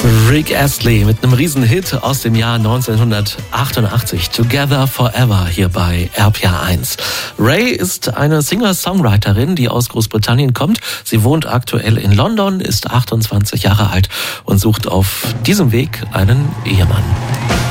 Rick Astley mit einem Riesenhit aus dem Jahr 1988. Together Forever hier bei RPA 1. Ray ist eine Singer-Songwriterin, die aus Großbritannien kommt. Sie wohnt aktuell in London, ist 28 Jahre alt und sucht auf diesem Weg einen Ehemann.